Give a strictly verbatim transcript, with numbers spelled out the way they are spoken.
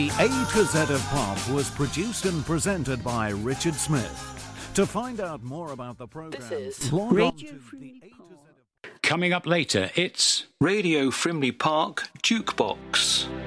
The A to Z of Pop was produced and presented by Richard Smith. To find out more about the program, This is log on Radio to Frimley the A to Z Park. of Coming up later, it's Radio Frimley Park Jukebox.